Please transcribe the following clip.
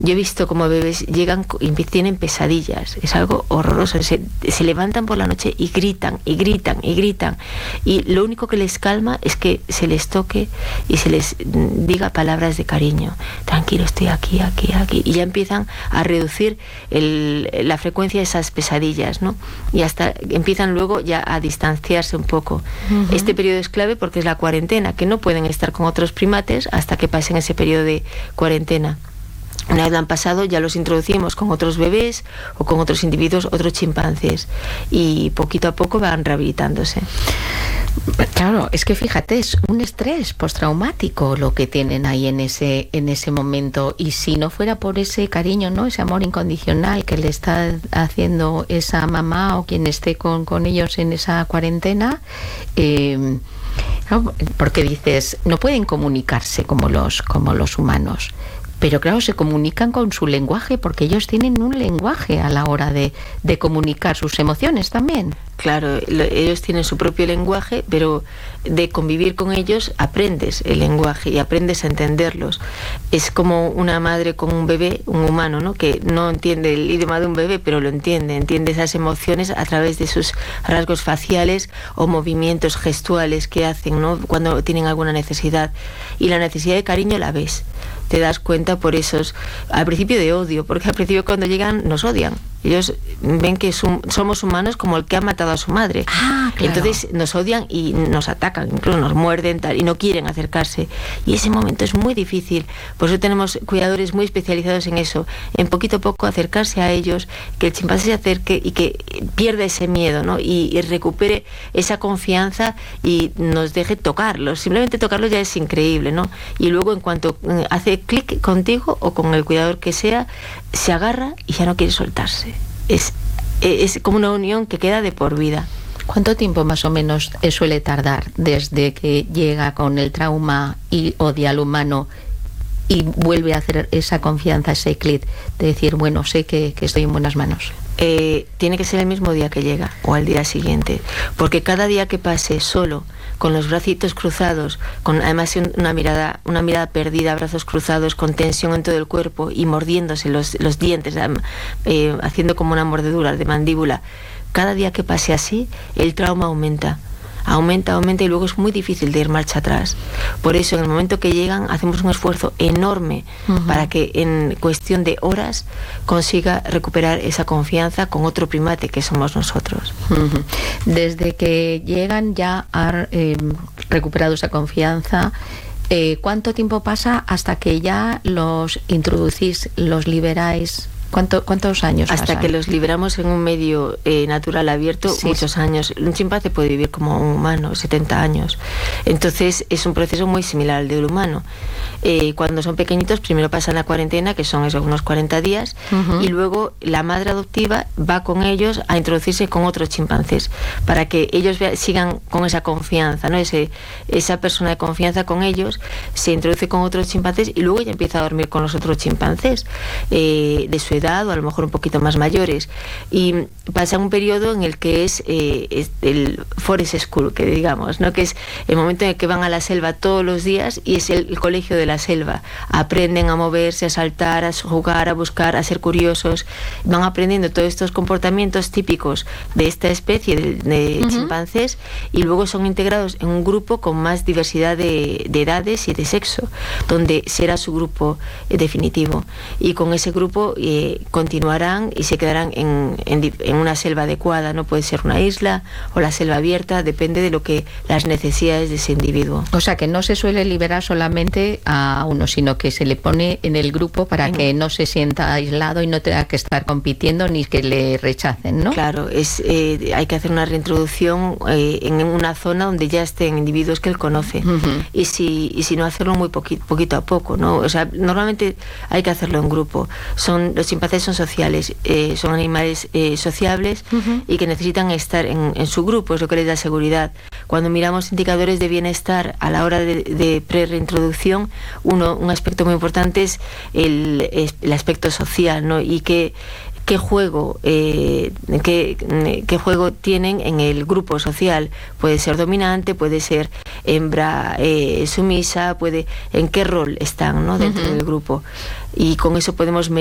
Yo he visto como bebés llegan y tienen pesadillas, es algo horroroso, se levantan por la noche y gritan, y gritan, y gritan, y lo único que les calma es que se les toque y se les diga palabras de cariño, tranquilo, estoy aquí, aquí, aquí, y ya empiezan a reducir la frecuencia de esas pesadillas, ¿no? Y hasta empiezan luego ya a distanciarse un poco. Este periodo es clave porque es la cuarentena, que no pueden estar con otros primates hasta que pasen ese periodo de cuarentena. Una vez lo han pasado, ya los introducimos con otros bebés o con otros individuos, otros chimpancés, y poquito a poco van rehabilitándose. Claro, es que fíjate, es un estrés postraumático lo que tienen ahí en ese momento, y si no fuera por ese cariño, ¿no?, ese amor incondicional que le está haciendo esa mamá o quien esté con ellos en esa cuarentena, porque dices, no pueden comunicarse como los humanos. Pero claro, se comunican con su lenguaje, porque ellos tienen un lenguaje a la hora de comunicar sus emociones también. Claro, ellos tienen su propio lenguaje, pero de convivir con ellos aprendes el lenguaje y aprendes a entenderlos. Es como una madre con un bebé, un humano, ¿no?, que no entiende el idioma de un bebé, pero lo entiende esas emociones a través de sus rasgos faciales o movimientos gestuales que hacen, ¿no?, cuando tienen alguna necesidad. Y la necesidad de cariño la ves. Te das cuenta por esos, al principio de odio, porque al principio cuando llegan nos odian. Ellos ven que somos humanos como el que ha matado a su madre. Claro. Entonces nos odian y nos atacan, incluso nos muerden tal, y no quieren acercarse. Y ese momento es muy difícil. Por eso tenemos cuidadores muy especializados en eso, en poquito a poco acercarse a ellos, que el chimpancé se acerque y que pierda ese miedo, ¿no?, y recupere esa confianza y nos deje tocarlos. Simplemente tocarlos ya es increíble, ¿no? Y luego, en cuanto hace clic contigo o con el cuidador que sea, se agarra y ya no quiere soltarse. Es como una unión que queda de por vida. ¿Cuánto tiempo más o menos suele tardar desde que llega con el trauma y odia al humano y vuelve a hacer esa confianza, ese clic de decir, bueno, sé que estoy en buenas manos? Tiene que ser el mismo día que llega o al día siguiente, porque cada día que pase solo, con los bracitos cruzados, con además una mirada perdida, brazos cruzados, con tensión en todo el cuerpo y mordiéndose los dientes, haciendo como una mordedura de mandíbula, cada día que pase así, el trauma aumenta y luego es muy difícil de ir marcha atrás. Por eso, en el momento que llegan, hacemos un esfuerzo enorme para que en cuestión de horas consiga recuperar esa confianza con otro primate que somos nosotros. Desde que llegan ya han recuperado esa confianza, ¿cuánto tiempo pasa hasta que ya los introducís, los liberáis? ¿Cuántos años hasta pasan? Que los liberamos en un medio natural abierto? Sí. Muchos años. Un chimpancé puede vivir como un humano, 70 años. Entonces es un proceso muy similar al del humano. Cuando son pequeñitos, primero pasan la cuarentena, que son unos 40 días, y luego la madre adoptiva va con ellos a introducirse con otros chimpancés, para que ellos sigan con esa confianza, ¿no? Esa persona de confianza con ellos se introduce con otros chimpancés y luego ya empieza a dormir con los otros chimpancés de su edad o a lo mejor un poquito más mayores, y pasa un periodo en el que es el forest school, que digamos, ¿no?, que es el momento en el que van a la selva todos los días y es el colegio de la selva. Aprenden a moverse, a saltar, a jugar, a buscar, a ser curiosos. Van aprendiendo todos estos comportamientos típicos de esta especie de chimpancés, y luego son integrados en un grupo con más diversidad de edades y de sexo, donde será su grupo definitivo, y con ese grupo continuarán y se quedarán en una selva adecuada. No puede ser una isla o la selva abierta, depende de lo que las necesidades de ese individuo. O sea, que no se suele liberar solamente a uno, sino que se le pone en el grupo para que no se sienta aislado y no tenga que estar compitiendo ni que le rechacen, ¿no? Claro, hay que hacer una reintroducción en una zona donde ya estén individuos que él conoce, y si no, hacerlo muy poquito a poco, ¿no? O sea, normalmente hay que hacerlo en grupo. Los chimpancés son sociales, son animales sociables, y que necesitan estar en su grupo, es lo que les da seguridad. Cuando miramos indicadores de bienestar a la hora de pre-reintroducción, un aspecto muy importante es el aspecto social, ¿no? Y que qué juego qué juego tienen en el grupo social. Puede ser dominante, puede ser hembra sumisa, en qué rol están, ¿no?, dentro del grupo, y con eso podemos